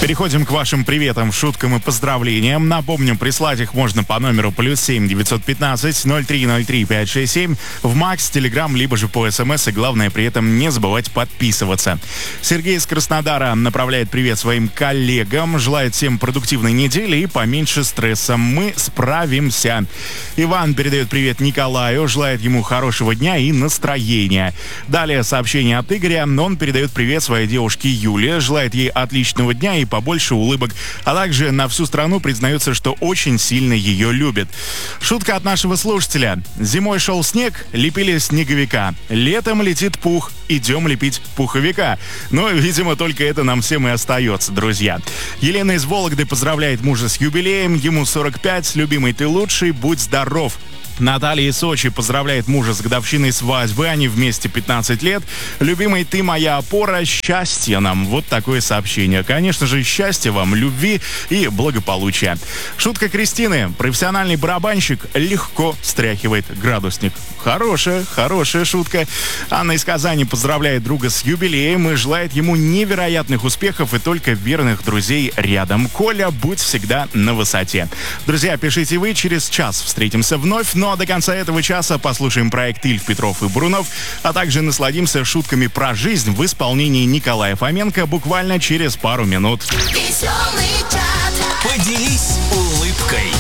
Переходим к вашим приветам, шуткам и поздравлениям. Напомню, прислать их можно по номеру +7 915 0303 567 в Макс, Телеграм, либо же по СМС. И главное при этом не забывать подписываться. Сергей из Краснодара направляет привет своим коллегам. Желает всем продуктивной недели и поменьше стресса. Мы справимся. Иван передает привет Николаю. Желает ему хорошего дня и настроения. Далее сообщение от Игоря. Он передает привет своей девушке Юле. Желает ей отличного дня и побольше улыбок. А также на всю страну признается, что очень сильно ее любит. Шутка от нашего слушателя. Зимой шел снег, лепили снеговика. Летом летит пух, идем лепить пуховика. Но, видимо, только это нам всем и остается, друзья. Елена из Вологды поздравляет мужа с юбилеем. Ему 45. Любимый, ты лучший, будь здоров. Наталья из Сочи поздравляет мужа с годовщиной свадьбы. Они вместе 15 лет. Любимый, ты моя опора, счастья нам. Вот такое сообщение. Конечно же, счастья вам, любви и благополучия. Шутка Кристины. Профессиональный барабанщик легко стряхивает градусник. Хорошая шутка. Анна из Казани поздравляет друга с юбилеем и желает ему невероятных успехов и только верных друзей рядом. Коля, будь всегда на высоте. Друзья, пишите вы. Через час встретимся вновь. Ну а до конца этого часа послушаем проект Ильф, Петров и Бурунов, а также насладимся шутками про жизнь в исполнении Николая Фоменко буквально через пару минут. Поделись улыбкой.